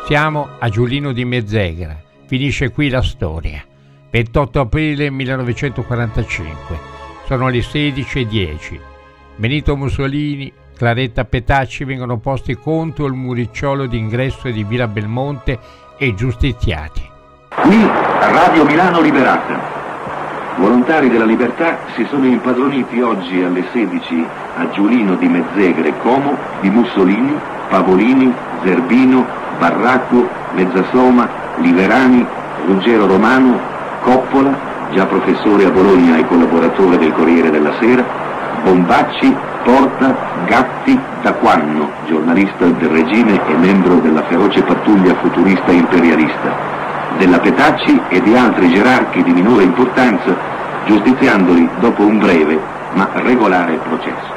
Siamo a Giulino di Mezzegra, finisce qui la storia. 28 aprile 1945, sono le 16:10. Benito Mussolini, Claretta Petacci vengono posti contro il muricciolo d'ingresso di Villa Belmonte e giustiziati. Qui Radio Milano Liberata. Volontari della libertà si sono impadroniti oggi alle 16 a Giulino di Mezzegre, Como, di Mussolini, Pavolini, Zerbino, Barracco, Mezzasoma, Liverani, Ruggero Romano, Coppola, già professore a Bologna e collaboratore del Corriere della Sera, Bombacci, Porta, Gatti, Daquanno, giornalista del regime e membro della feroce pattuglia futurista imperialista, della Petacci e di altri gerarchi di minore importanza, giustiziandoli dopo un breve ma regolare processo.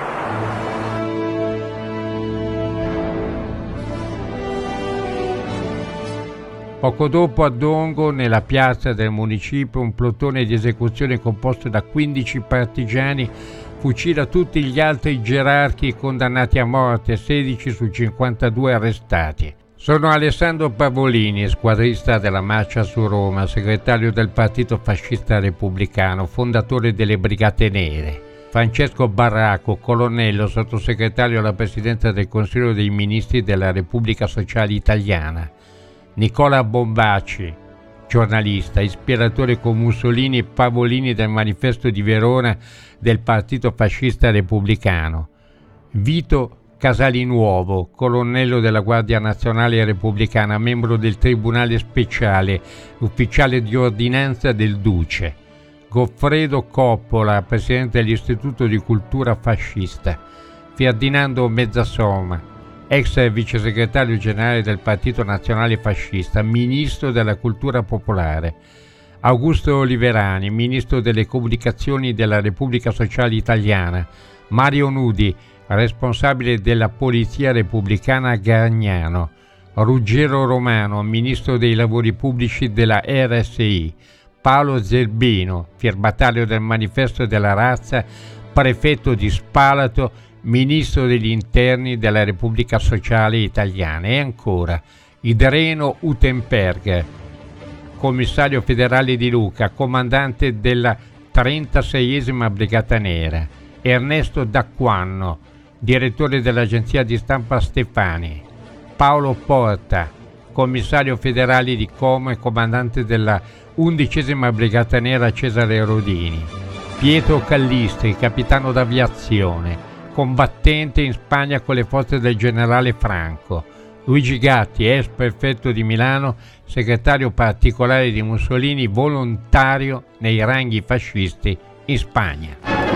Poco dopo a Dongo, nella piazza del municipio, un plotone di esecuzione composto da 15 partigiani fucila tutti gli altri gerarchi condannati a morte, 16 su 52 arrestati. Sono Alessandro Pavolini, squadrista della Marcia su Roma, segretario del Partito Fascista Repubblicano, fondatore delle Brigate Nere. Francesco Barracco, colonnello, sottosegretario alla Presidenza del Consiglio dei Ministri della Repubblica Sociale Italiana. Nicola Bombacci, giornalista, ispiratore con Mussolini e Pavolini del Manifesto di Verona del Partito Fascista Repubblicano. Vito Casalinuovo, colonnello della Guardia Nazionale Repubblicana, membro del Tribunale Speciale, ufficiale di ordinanza del Duce. Goffredo Coppola, presidente dell'Istituto di Cultura Fascista. Ferdinando Mezzasoma, ex vice segretario generale del Partito Nazionale Fascista, ministro della Cultura Popolare. Augusto Liverani, ministro delle Comunicazioni della Repubblica Sociale Italiana. Mario Nudi, responsabile della Polizia Repubblicana a Gargnano. Ruggero Romano, ministro dei Lavori Pubblici della RSI. Paolo Zerbino, firmatario del Manifesto della Razza, prefetto di Spalato, ministro degli Interni della Repubblica Sociale Italiana. E ancora Idreno Utenberger, commissario federale di Lucca, comandante della 36esima Brigata Nera. Ernesto Daquanno, direttore dell'agenzia di stampa Stefani. Paolo Porta, commissario federale di Como e comandante della 11esima Brigata Nera Cesare Rodini. Pietro Callistri, capitano d'aviazione, combattente in Spagna con le forze del generale Franco. Luigi Gatti, ex prefetto di Milano, segretario particolare di Mussolini, volontario nei ranghi fascisti in Spagna.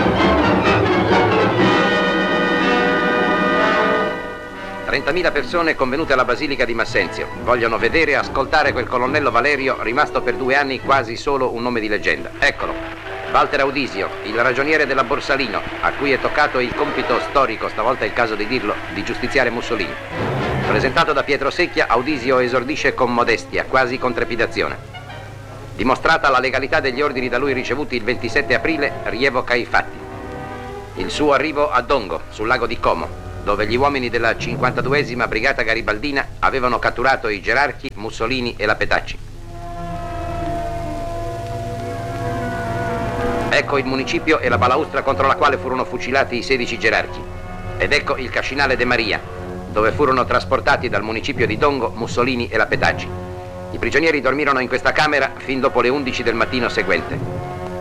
30.000 persone convenute alla Basilica di Massenzio. Vogliono vedere e ascoltare quel colonnello Valerio rimasto per 2 anni quasi solo un nome di leggenda. Eccolo, Walter Audisio, il ragioniere della Borsalino, a cui è toccato il compito storico, stavolta è il caso di dirlo, di giustiziare Mussolini. Presentato da Pietro Secchia, Audisio esordisce con modestia, quasi con trepidazione. Dimostrata la legalità degli ordini da lui ricevuti il 27 aprile, rievoca i fatti. Il suo arrivo a Dongo, sul lago di Como, dove gli uomini della 52esima Brigata Garibaldina avevano catturato i gerarchi Mussolini e la Petacci. Ecco il municipio e la balaustra contro la quale furono fucilati i 16 gerarchi. Ed ecco il Cascinale de Maria, dove furono trasportati dal municipio di Dongo Mussolini e la Petacci. I prigionieri dormirono in questa camera fin dopo le 11 del mattino seguente.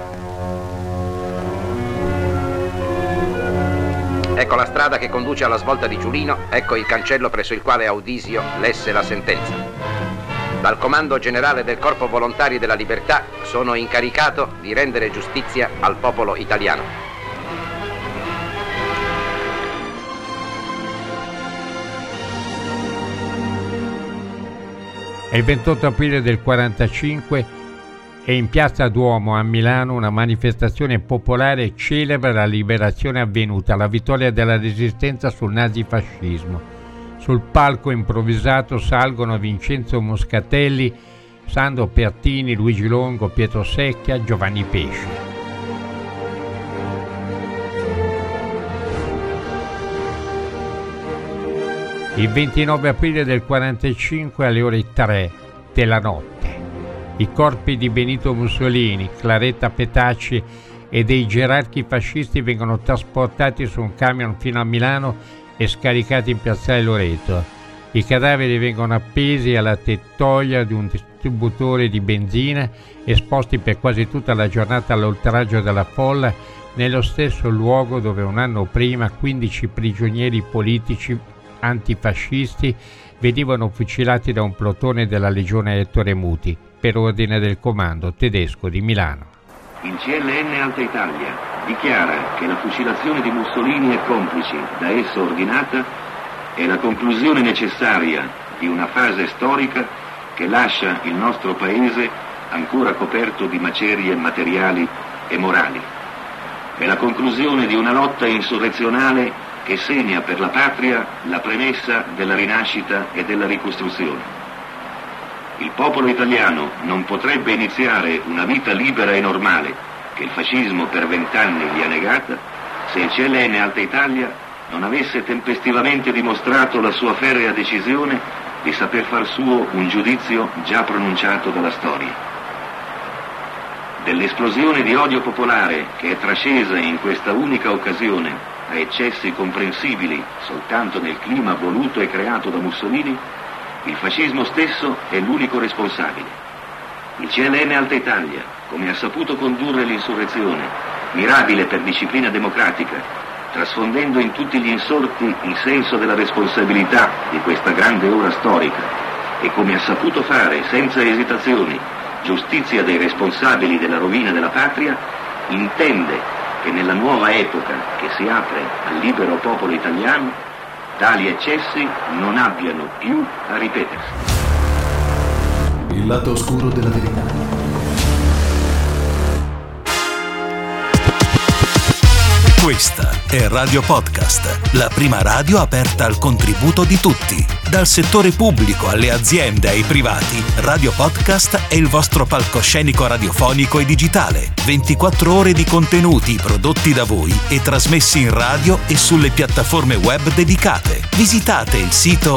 Ecco la strada che conduce alla svolta di Giulino, ecco il cancello presso il quale Audisio lesse la sentenza. Dal Comando Generale del Corpo Volontari della Libertà sono incaricato di rendere giustizia al popolo italiano. È il 28 aprile del 45 e in Piazza Duomo a Milano una manifestazione popolare celebra la liberazione avvenuta, la vittoria della resistenza sul nazifascismo. Sul palco improvvisato salgono Vincenzo Moscatelli, Sandro Pertini, Luigi Longo, Pietro Secchia, Giovanni Pesce. Il 29 aprile del 1945 alle ore 3 della notte. I corpi di Benito Mussolini, Claretta Petacci e dei gerarchi fascisti vengono trasportati su un camion fino a Milano e scaricati in piazzale Loreto. I cadaveri vengono appesi alla tettoia di un distributore di benzina, esposti per quasi tutta la giornata all'oltraggio della folla, nello stesso luogo dove un anno prima 15 prigionieri politici antifascisti venivano fucilati da un plotone della Legione Ettore Muti per ordine del comando tedesco di Milano. Il CLN Alta Italia dichiara che la fucilazione di Mussolini e complici da esso ordinata è la conclusione necessaria di una fase storica che lascia il nostro paese ancora coperto di macerie materiali e morali. È la conclusione di una lotta insurrezionale che segna per la patria la premessa della rinascita e della ricostruzione. Il popolo italiano non potrebbe iniziare una vita libera e normale, che il fascismo per 20 anni gli ha negata, se il CLN Alta Italia non avesse tempestivamente dimostrato la sua ferrea decisione di saper far suo un giudizio già pronunciato dalla storia. Dell'esplosione di odio popolare che è trascesa in questa unica occasione a eccessi comprensibili soltanto nel clima voluto e creato da Mussolini, il fascismo stesso è l'unico responsabile. Il CLN Alta Italia, come ha saputo condurre l'insurrezione, mirabile per disciplina democratica, trasfondendo in tutti gli insorti il senso della responsabilità di questa grande ora storica, e come ha saputo fare senza esitazioni giustizia dei responsabili della rovina della patria, intende che nella nuova epoca che si apre al libero popolo italiano tali eccessi non abbiano più a ripetersi. Il lato oscuro della verità. Questa è Radio Podcast, la prima radio aperta al contributo di tutti. Dal settore pubblico alle aziende ai privati, Radio Podcast è il vostro palcoscenico radiofonico e digitale. 24 ore di contenuti prodotti da voi e trasmessi in radio e sulle piattaforme web dedicate. Visitate il sito